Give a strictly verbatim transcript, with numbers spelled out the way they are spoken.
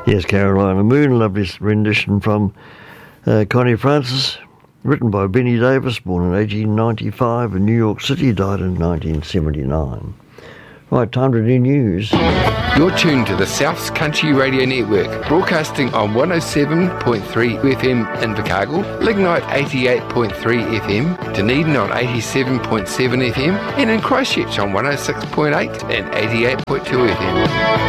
Yes, Carolina Moon, lovely rendition from uh, Connie Francis, written by Benny Davis, born in eighteen ninety-five in New York City, died in nineteen seventy-nine. Right, time to do news. You're tuned to the South's Country Radio Network, broadcasting on one oh seven point three F M in Invercargill, Lignite eighty-eight point three F M, Dunedin on eighty-seven point seven F M, and in Christchurch on one oh six point eight and eighty-eight point two F M.